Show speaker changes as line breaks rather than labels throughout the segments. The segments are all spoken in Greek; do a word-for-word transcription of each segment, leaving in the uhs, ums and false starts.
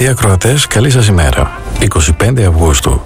Αγαπητοί ακροατές, καλή σας ημέρα. είκοσι πέντε Αυγούστου.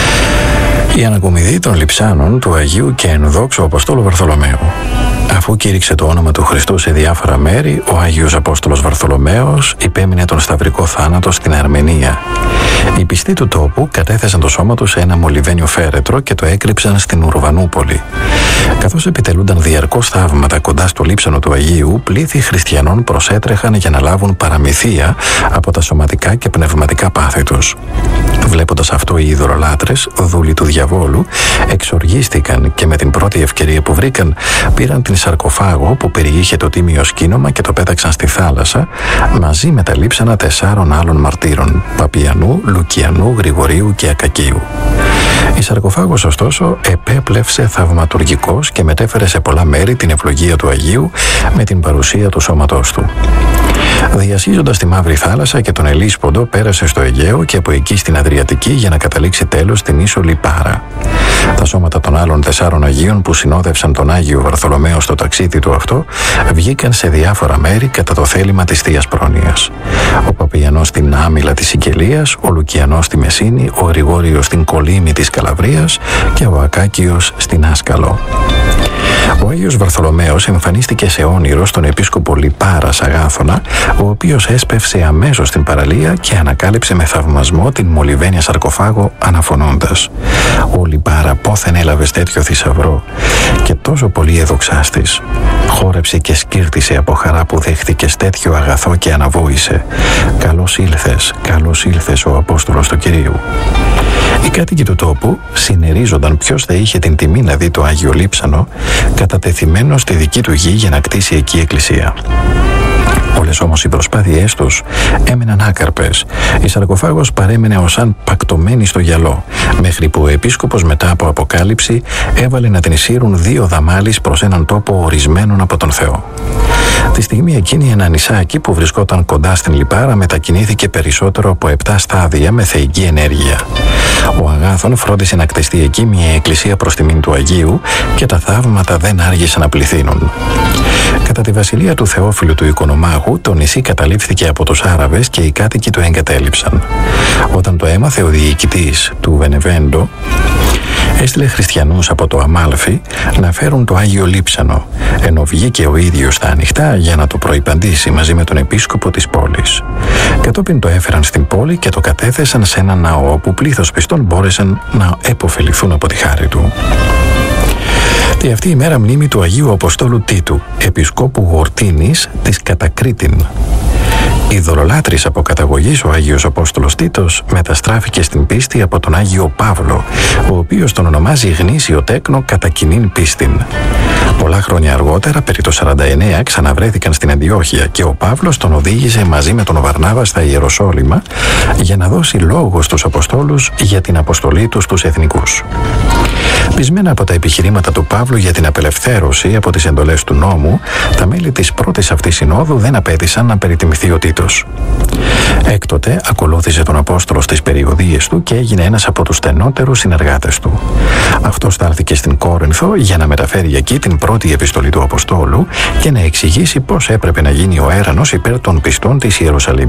Η ανακομιδή των λειψάνων του Αγίου και ενδόξου Αποστόλου Βαρθολομαίου. Αφού κήρυξε το όνομα του Χριστού σε διάφορα μέρη, ο Άγιος Απόστολος Βαρθολομαίος υπέμεινε τον σταυρικό θάνατο στην Αρμενία. Οι πιστοί του τόπου κατέθεσαν το σώμα του σε ένα μολυβένιο φέρετρο και το έκρυψαν στην Ουρβανούπολη. Καθώς επιτελούνταν διαρκώς θαύματα κοντά στο λείψανο του Αγίου, πλήθη χριστιανών προσέτρεχαν για να λάβουν παραμυθία από τα σωματικά και πνευματικά πάθη τους. Βλέποντας αυτό, οι ειδωλολάτρες, δούλοι του διαβόλου, εξοργίστηκαν και με την πρώτη ευκαιρία που βρήκαν πήραν την σαρκοφάγο που περιείχε το τίμιο σκήνομα και το πέταξαν στη θάλασσα μαζί με τα λείψανα τεσσάρων άλλων μαρτύρων, Παπιανού, Λουκιανού, Γρηγορίου και Ακακίου. Η σαρκοφάγος ωστόσο επέπλευσε θαυματουργικός και μετέφερε σε πολλά μέρη την ευλογία του Αγίου με την παρουσία του σώματός του. Διασχίζοντας τη Μαύρη Θάλασσα και τον Ελίσποντο, πέρασε στο Αιγαίο και από εκεί στην Αδριατική για να καταλήξει τέλος στην ίσο Λιπάρα. Τα σώματα των άλλων τεσσάρων Αγίων που συνόδευσαν τον Άγιο Βαρθολομαίο στο ταξίδι του αυτό βγήκαν σε διάφορα μέρη κατά το θέλημα της Θείας Πρόνοιας. Ο Παπιανός στην Άμυλα της Σικελίας, ο Λουκιανός στη Μεσίνη, ο Γρηγόριος στην Κολύμη της Καλαβρίας και ο Ακάκιος στην Άσκαλο. Ο Άγιος Βαρθολομαίος εμφανίστηκε σε όνειρο στον επίσκοπο Λιπάρας Αγάθωνα, ο οποίος έσπευσε αμέσως στην παραλία και ανακάλυψε με θαυμασμό την μολυβένια σαρκοφάγο αναφωνώντας: «Ο Λιπάρα, πόθεν έλαβες τέτοιο θησαυρό και τόσο πολύ εδοξάστης». Χόρεψε και σκύρτησε από χαρά που δέχτηκες τέτοιο αγαθό και αναβόησε. «Καλώς ήλθες, καλώς ήλθες ο Απόστολος του Κυρίου». Οι κάτοικοι του τόπου συνερίζονταν ποιος θα είχε την τιμή να δει το Άγιο Λείψανο, κατατεθειμένο στη δική του γη για να κτίσει εκεί εκκλησία. Όλες όμως οι προσπάθειές τους έμεναν άκαρπες. Η σαρκοφάγος παρέμενε ως αν πακτωμένη στο γυαλό, μέχρι που ο επίσκοπος μετά από αποκάλυψη έβαλε να την σύρουν δύο δαμάλεις προς έναν τόπο ορισμένον από τον Θεό. Τη στιγμή εκείνη ένα νησάκι που βρισκόταν κοντά στην Λιπάρα μετακινήθηκε περισσότερο από επτά στάδια με θεϊκή ενέργεια. Ο Αγάθων φρόντισε να κτιστεί εκεί μια εκκλησία προς τιμήν του Αγίου και τα θαύματα δεν άργησαν να πληθύνουν. Κατά τη βασιλεία του Θεόφιλου του Οικονομάχου, το νησί καταλήφθηκε από τους Άραβες και οι κάτοικοι το εγκατέλειψαν. Όταν το έμαθε ο διοικητής του Βενεβέντο, έστειλε χριστιανούς από το Αμάλφι να φέρουν το Άγιο Λείψανο, ενώ βγήκε ο ίδιος στα ανοιχτά για να το προϋπαντήσει μαζί με τον επίσκοπο της πόλης. Κατόπιν το έφεραν στην πόλη και το κατέθεσαν σε ένα ναό όπου πλήθος πιστών μπόρεσαν να επωφεληθούν από τη χάρη του. Τη αυτή η μέρα μνήμη του Αγίου Αποστόλου Τίτου, επισκόπου Γορτίνης της Κατακρίτην. Ειδωλολάτρης από καταγωγής, ο Άγιος Απόστολος Τίτος μεταστράφηκε στην πίστη από τον Άγιο Παύλο, ο οποίος τον ονομάζει γνήσιο τέκνο κατά κοινήν πίστην. Πολλά χρόνια αργότερα, περί το σαράντα εννέα, ξαναβρέθηκαν στην Αντιόχεια και ο Παύλος τον οδήγησε μαζί με τον Βαρνάβα στα Ιεροσόλυμα για να δώσει λόγο στους Αποστόλους για την αποστολή τους στους εθνικούς. Πεισμένα από τα επιχειρήματα του Παύλου για την απελευθέρωση από τις εντολές του νόμου, τα μέλη της πρώτης αυτής συνόδου δεν απέτησαν να περιτιμηθεί ο Τίτος. Έκτοτε ακολούθησε τον Απόστολο στις περιοδίες του και έγινε ένας από τους στενότερους συνεργάτες του. Αυτός στάλθηκε στην Κόρινθο για να μεταφέρει εκεί την πρώτη επιστολή του Αποστόλου και να εξηγήσει πώς έπρεπε να γίνει ο έρανος υπέρ των πιστών της Ιερουσαλήμ.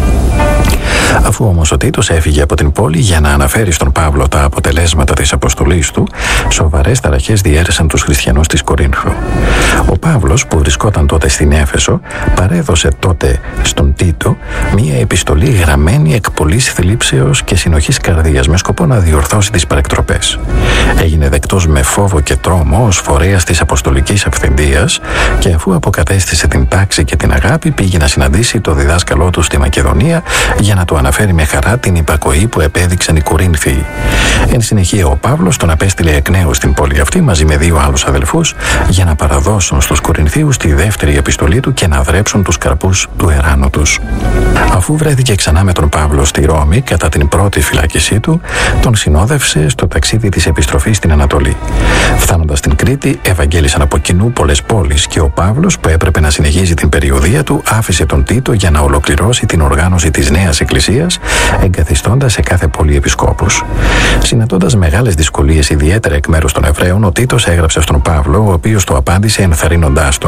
Αφού όμως ο Τίτος έφυγε από την πόλη για να αναφέρει στον Παύλο τα αποτελέσματα της αποστολής του, σοβαρές ταραχές διέρεσαν τους χριστιανούς της Κορίνθου. Ο Παύλος, που βρισκόταν τότε στην Έφεσο, παρέδωσε τότε στον Τίτο μία επιστολή γραμμένη εκ πολλής θλίψεως και συνοχής καρδίας με σκοπό να διορθώσει τις παρεκτροπές. Έγινε δεκτός με φόβο και τρόμο ως φορέας της αποστολικής αυθεντίας και αφού αποκατέστησε την τάξη και την αγάπη, πήγε να συναντήσει το διδάσκαλό του στη Μακεδονία για να του αναφέρει με χαρά την υπακοή που επέδειξαν οι Κορίνθιοι. Εν συνεχεία, ο Παύλος τον απέστειλε εκ νέου στην πόλη αυτή μαζί με δύο άλλους αδελφούς για να παραδώσουν στους Κορινθίους τη δεύτερη επιστολή του και να δρέψουν τους καρπούς του εράνου τους. Αφού βρέθηκε ξανά με τον Παύλο στη Ρώμη κατά την πρώτη φυλάκισή του, τον συνόδευσε στο ταξίδι της επιστροφής στην Ανατολή. Φτάνοντας στην Κρήτη, ευαγγέλισαν από κοινού πολλές πόλεις και ο Παύλος, που έπρεπε να συνεχίζει την περιοδεία του, άφησε τον Τίτο για να ολοκληρώσει την οργάνωση της νέας εκκλησίας, εγκαθιστώντας σε κάθε πόλη επισκόπους. Συναντώντας μεγάλες δυσκολίες, ιδιαίτερα εκ μέρους των Εβραίων, ο Τίτος έγραψε στον Παύλο, ο οποίος το απάντησε ενθαρρύνοντάς τον